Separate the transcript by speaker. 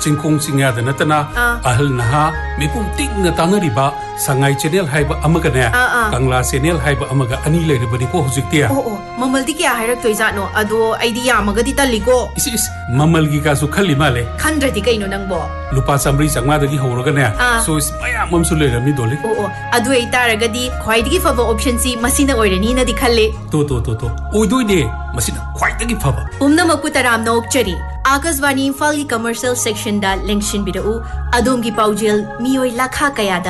Speaker 1: चिंखों चिंयादा नतना अहल नहा मिपुम टिंगना तांगरिबा संगाई चैनल हाइबा अमगने कंगला चैनल हाइबा अमगा अनि लेरिबनी को हुजिकतिया
Speaker 2: ओ ममलदी क्या हायरक तोइजानो अदो आइडी यामगदी तल्लिको
Speaker 1: इस ममलगी कासु खल्ली माले
Speaker 2: खंद्रदी कैनो नंगबो
Speaker 1: लुपा चामरी चांगमादगी हौरगने सो इस मयाम ममसु लेरमनी दोली
Speaker 2: ओ अदो एई तारगदी ख्वाइदगी फबो ऑप्शन सी मसिना ओइरनी नदी खल्ले
Speaker 1: तो ओइदोइने मसिना ख्वाइदगी फबा
Speaker 2: पुमनमकु तराम नोकचरी आकाशवाणी इम्फाल की कमर्शियल सेक्शन दा लेंगशिन बिरउ अदोम की पाउजेल मियोय लाखा कयादा